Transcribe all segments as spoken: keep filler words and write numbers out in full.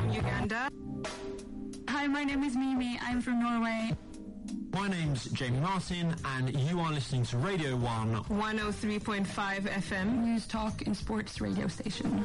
from Uganda. Hi, my name is Mimi. I'm from Norway. My name's Jamie Martin, and you are listening to Radio one. one oh three point five F M. News, talk, and sports radio station.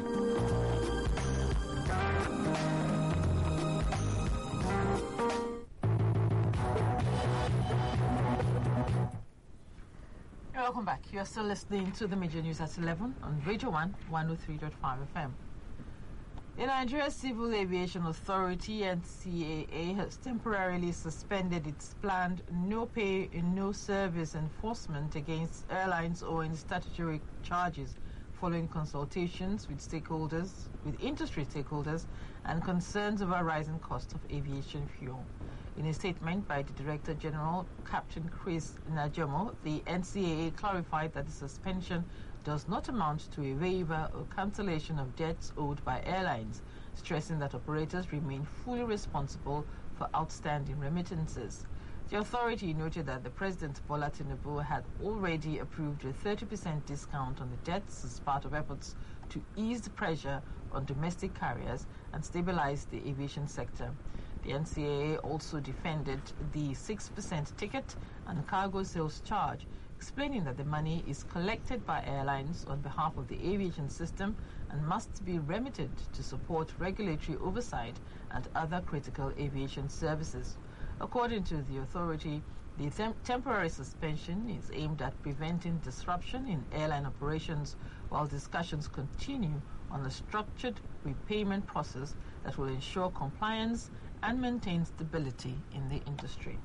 Welcome back. You are still listening to the Major News at eleven on Radio one, one oh three point five F M. The Nigeria Civil Aviation Authority, N C A A, has temporarily suspended its planned no-pay, no-service enforcement against airlines owing statutory charges following consultations with stakeholders, with industry stakeholders, and concerns over rising cost of aviation fuel. In a statement by the Director General, Captain Chris Najomo, the N C A A clarified that the suspension does not amount to a waiver or cancellation of debts owed by airlines, stressing that operators remain fully responsible for outstanding remittances. The authority noted that the President Bola Tinubu had already approved a thirty percent discount on the debts as part of efforts to ease the pressure on domestic carriers and stabilize the aviation sector. The N C A A also defended the six percent ticket and cargo sales charge, explaining that the money is collected by airlines on behalf of the aviation system and must be remitted to support regulatory oversight and other critical aviation services. According to the authority, the tem- temporary suspension is aimed at preventing disruption in airline operations while discussions continue on a structured repayment process that will ensure compliance and maintain stability in the industry.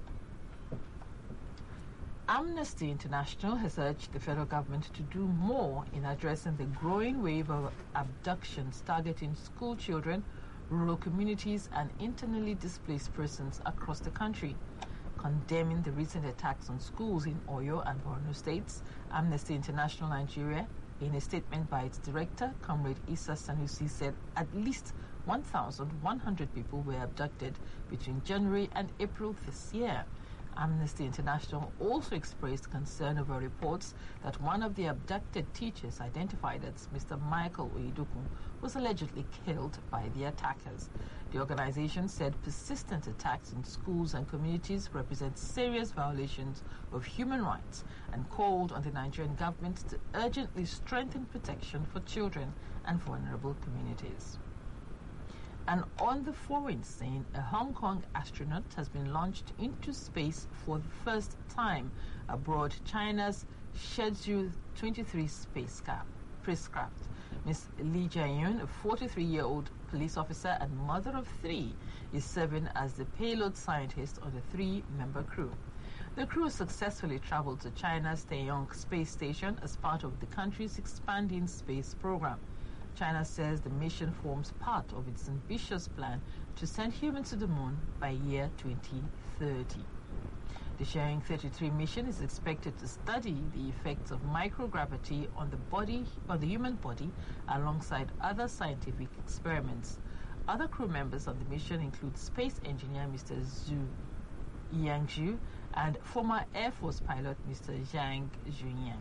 Amnesty International has urged the federal government to do more in addressing the growing wave of abductions targeting school children, rural communities, and internally displaced persons across the country. Condemning the recent attacks on schools in Oyo and Borno states, Amnesty International Nigeria, in a statement by its director, Comrade Issa Sanusi, said at least one thousand one hundred people were abducted between January and April this year. Amnesty International also expressed concern over reports that one of the abducted teachers, identified as Mister Michael Oyedoku, was allegedly killed by the attackers. The organization said persistent attacks in schools and communities represent serious violations of human rights and called on the Nigerian government to urgently strengthen protection for children and vulnerable communities. And on the foreign scene, a Hong Kong astronaut has been launched into space for the first time aboard China's Shenzhou twenty-three spacecraft. Miss Li Jianyun, a forty-three-year-old police officer and mother of three, is serving as the payload scientist on the three-member crew. The crew successfully traveled to China's Taiyong space station as part of the country's expanding space program. China says the mission forms part of its ambitious plan to send humans to the moon by year twenty thirty. The Sharing thirty-three mission is expected to study the effects of microgravity on the body, on the human body, alongside other scientific experiments. Other crew members of the mission include space engineer Mister Zhu Yangzhu and former Air Force pilot Mister Zhang Junyang.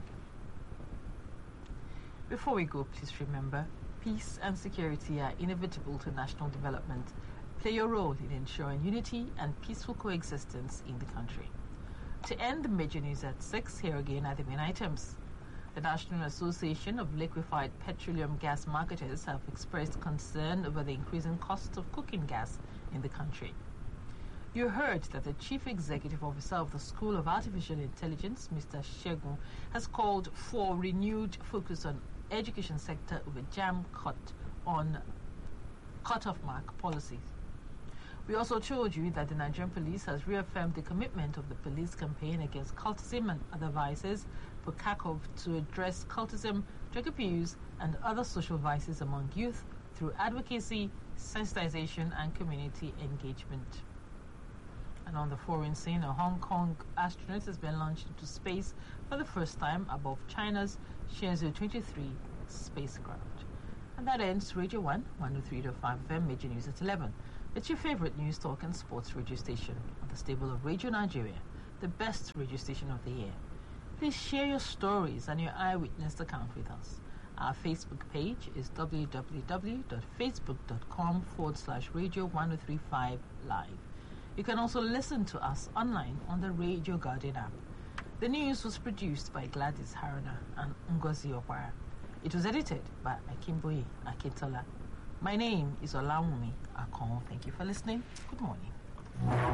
Before we go, please remember, peace and security are inevitable to national development. Play your role in ensuring unity and peaceful coexistence in the country. To end the major news at six, here again are the main items. The National Association of Liquefied Petroleum Gas Marketers have expressed concern over the increasing cost of cooking gas in the country. You heard that the Chief Executive Officer of the School of Artificial Intelligence, Mister Shegun, has called for renewed focus on education sector over jam cut on cut-off mark policies. We also told you that the Nigerian police has reaffirmed the commitment of the police campaign against cultism and other vices, POCACOV, to address cultism, drug abuse, and other social vices among youth through advocacy, sensitization, and community engagement. And on the foreign scene, a Hong Kong astronaut has been launched into space for the first time above China's Shenzhou twenty-three spacecraft. And that ends Radio one, one oh three point five F M, Major News at eleven. It's your favorite news, talk, and sports radio station on the stable of Radio Nigeria, the best radio station of the year. Please share your stories and your eyewitness account with us. Our Facebook page is www.facebook.com forward slash radio 1035 live. You can also listen to us online on the Radio Guardian app. The news was produced by Gladys Harana and Ngozi Okwara. It was edited by Akimboye Akintola. My name is Olawumi Akon. Thank you for listening. Good morning.